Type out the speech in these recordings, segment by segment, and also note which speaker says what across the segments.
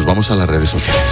Speaker 1: Nos vamos a las redes sociales.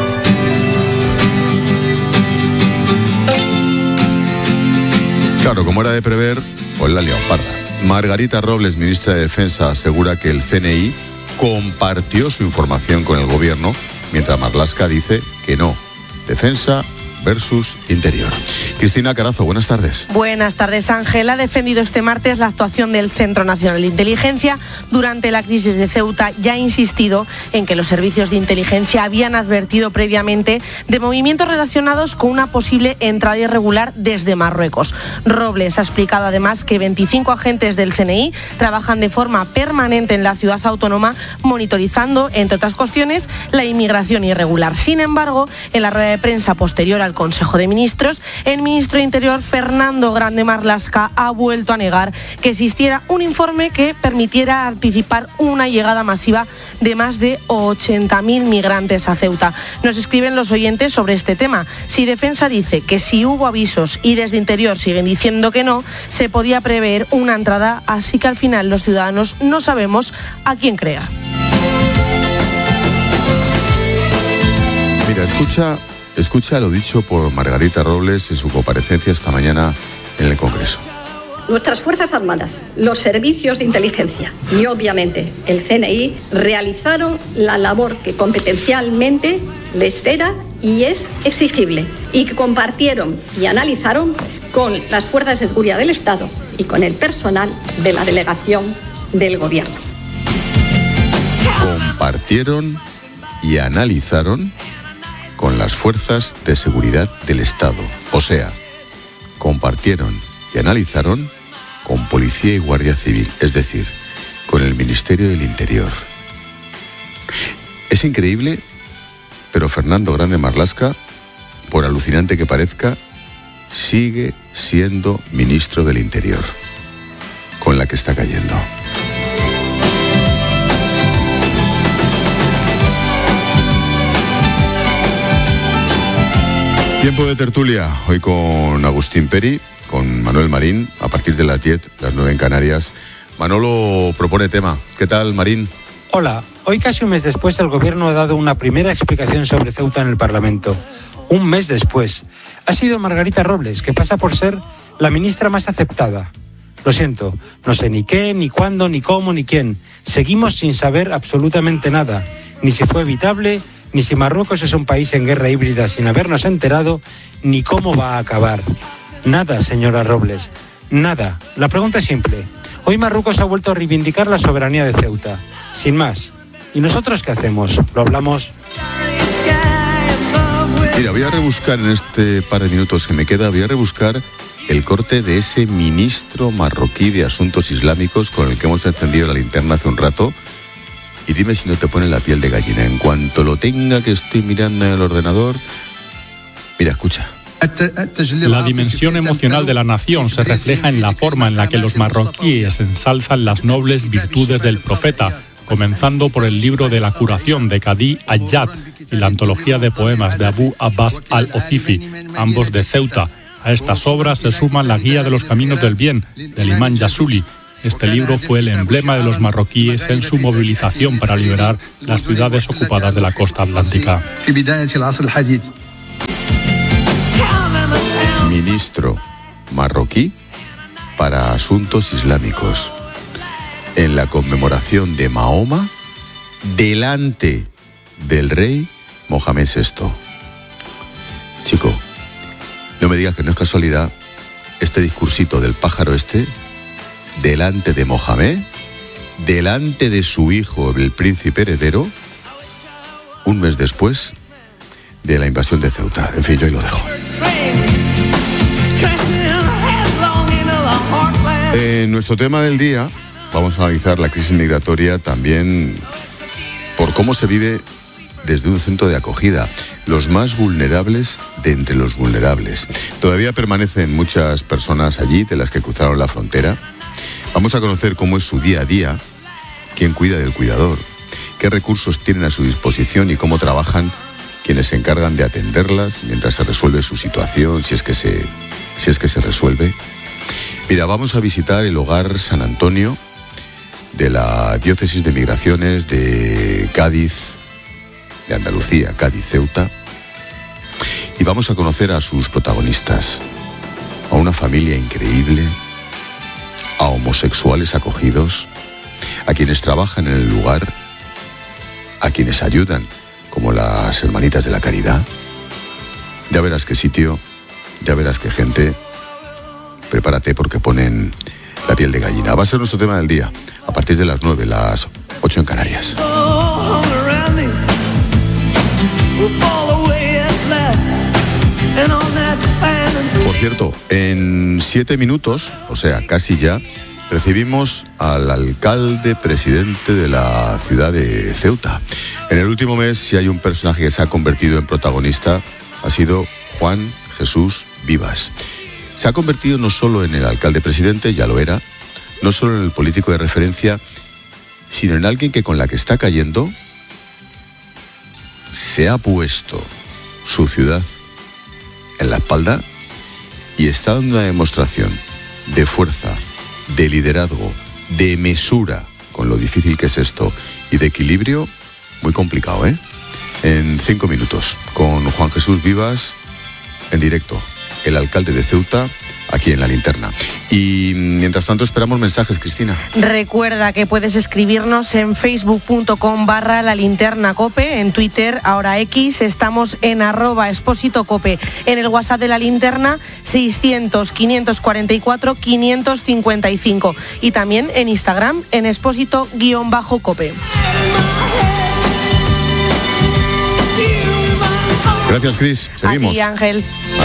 Speaker 1: Claro, como era de prever, pues la ha liado parda. Margarita Robles, ministra de Defensa, asegura que el CNI compartió su información con el gobierno, mientras Marlaska dice que no. Defensa versus Interior. Cristina Carazo, buenas tardes.
Speaker 2: Buenas tardes, Ángel. Ha defendido este martes la actuación del Centro Nacional de Inteligencia durante la crisis de Ceuta y ha insistido en que los servicios de inteligencia habían advertido previamente de movimientos relacionados con una posible entrada irregular desde Marruecos. Robles ha explicado además que 25 agentes del CNI trabajan de forma permanente en la ciudad autónoma monitorizando, entre otras cuestiones, la inmigración irregular. Sin embargo, en la rueda de prensa posterior al Consejo de Ministros, el ministro de Interior, Fernando Grande Marlaska, ha vuelto a negar que existiera un informe que permitiera anticipar una llegada masiva de más de 80.000 migrantes a Ceuta. Nos escriben los oyentes sobre este tema. Si Defensa dice que si hubo avisos y desde Interior siguen diciendo que no, se podía prever una entrada, así que al final los ciudadanos no sabemos a quién creer.
Speaker 1: Mira, escucha lo dicho por Margarita Robles en su comparecencia esta mañana en el Congreso.
Speaker 3: Nuestras Fuerzas Armadas, los servicios de inteligencia y obviamente el CNI realizaron la labor que competencialmente les era y es exigible y que compartieron y analizaron con las fuerzas de seguridad del Estado y con el personal de la delegación del Gobierno.
Speaker 1: Compartieron y analizaron con las fuerzas de seguridad del Estado. O sea, compartieron y analizaron con Policía y Guardia Civil, es decir, con el Ministerio del Interior. Es increíble, pero Fernando Grande Marlaska, por alucinante que parezca, sigue siendo ministro del Interior, con la que está cayendo. Tiempo de tertulia, hoy con Agustín Peri, con Manuel Marín, a partir de las 10, las 9 en Canarias. Manolo propone tema. ¿Qué tal, Marín?
Speaker 4: Hola, hoy casi un mes después el Gobierno ha dado una primera explicación sobre Ceuta en el Parlamento. Un mes después. Ha sido Margarita Robles, que pasa por ser la ministra más aceptada. Lo siento, no sé ni qué, ni cuándo, ni cómo, ni quién. Seguimos sin saber absolutamente nada, ni si fue evitable, ni si Marruecos es un país en guerra híbrida sin habernos enterado, ni cómo va a acabar. Nada, señora Robles, nada. La pregunta es simple. Hoy Marruecos ha vuelto a reivindicar la soberanía de Ceuta. Sin más. ¿Y nosotros qué hacemos? ¿Lo hablamos?
Speaker 1: Mira, voy a rebuscar en este par de minutos que me queda, voy a rebuscar el corte de ese ministro marroquí de Asuntos Islámicos con el que hemos encendido la linterna hace un rato. Y dime si no te pone la piel de gallina. En cuanto lo tenga, que estoy mirando en el ordenador. Mira, escucha.
Speaker 5: La dimensión emocional de la nación se refleja en la forma en la que los marroquíes ensalzan las nobles virtudes del profeta, comenzando por el libro de la curación de Qadi Ayyad y la antología de poemas de Abu Abbas al-Ozifi, ambos de Ceuta. A estas obras se suma la Guía de los Caminos del Bien, del imán Yasuli. Este libro fue el emblema de los marroquíes en su movilización para liberar las ciudades ocupadas de la costa atlántica.
Speaker 1: Ministro marroquí para Asuntos Islámicos en la conmemoración de Mahoma delante del rey Mohamed VI. Chico, no me digas que no es casualidad este discursito del pájaro este delante de Mohamed, delante de su hijo, el príncipe heredero, un mes después de la invasión de Ceuta. En fin, yo ahí lo dejo. En nuestro tema del día vamos a analizar la crisis migratoria también por cómo se vive desde un centro de acogida, los más vulnerables de entre los vulnerables. Todavía permanecen muchas personas allí, de las que cruzaron la frontera. Vamos a conocer cómo es su día a día, quién cuida del cuidador, qué recursos tienen a su disposición y cómo trabajan quienes se encargan de atenderlas mientras se resuelve su situación, si es que se resuelve. Mira, vamos a visitar el hogar San Antonio de la Diócesis de Migraciones de Cádiz, de Andalucía, Cádiz, Ceuta. Y vamos a conocer a sus protagonistas, a una familia increíble, a homosexuales acogidos, a quienes trabajan en el lugar, a quienes ayudan, como las hermanitas de la caridad. Ya verás qué sitio, ya verás qué gente. Prepárate porque ponen la piel de gallina. Va a ser nuestro tema del día, a partir de las 9, las 8 en Canarias. Por cierto, en 7 minutos, o sea, casi ya, recibimos al alcalde presidente de la ciudad de Ceuta. En el último mes, si hay un personaje que se ha convertido en protagonista, ha sido Juan Jesús Vivas. Se ha convertido no solo en el alcalde presidente, ya lo era, no solo en el político de referencia, sino en alguien que con la que está cayendo se ha puesto su ciudad en la espalda y está dando una demostración de fuerza, de liderazgo, de mesura con lo difícil que es esto y de equilibrio muy complicado, ¿eh? En 5 minutos, con Juan Jesús Vivas en directo, el alcalde de Ceuta, aquí en La Linterna. Y mientras tanto esperamos mensajes, Cristina.
Speaker 2: Recuerda que puedes escribirnos en facebook.com/lalinternacope, en Twitter, ahora X, estamos en @expósitocope, en el WhatsApp de La Linterna 600-544-555 y también en Instagram en expósito_cope.
Speaker 1: Gracias, Cris. Seguimos.
Speaker 2: A ti, Ángel.